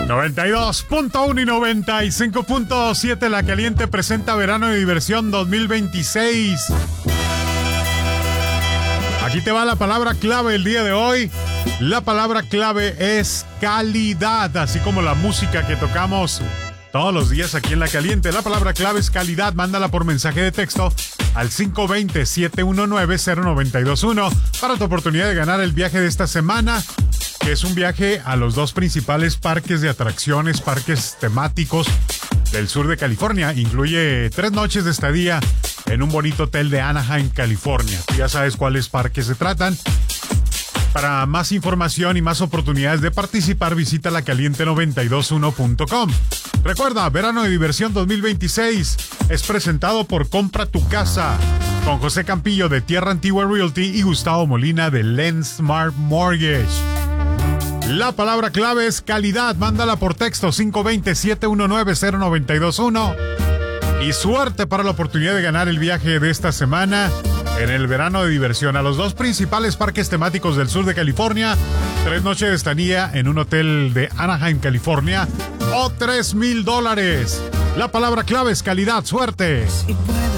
92.1 y 95.7 La Caliente presenta Verano de Diversión 2026. Aquí te va la palabra clave el día de hoy. La palabra clave es calidad, así como la música que tocamos todos los días aquí en La Caliente. La palabra clave es calidad. Mándala por mensaje de texto al 520-719-0921 para tu oportunidad de ganar el viaje de esta semana, que es un viaje a los dos principales parques de atracciones, parques temáticos del sur de California. Incluye 3 noches de estadía en un bonito hotel de Anaheim, California. Tú ya sabes cuáles parques se tratan. Para más información y más oportunidades de participar, visita lacaliente921.com. Recuerda, Verano de Diversión 2026 es presentado por Compra tu Casa, con José Campillo de Tierra Antigua Realty y Gustavo Molina de Lensmart Mortgage. La palabra clave es calidad. Mándala por texto 520-719-0921. Y suerte para la oportunidad de ganar el viaje de esta semana en el Verano de Diversión a los dos principales parques temáticos del sur de California. 3 noches de estadía en un hotel de Anaheim, California, o $3,000. La palabra clave es calidad. Suerte. Si puedo